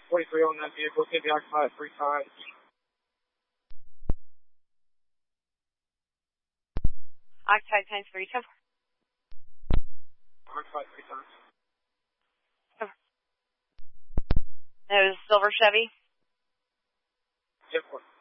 43 on that vehicle. It's going to be occupied 3 times. Occupied times 3 times. Occupied 3 times. It was silver Chevy. Yes, sir.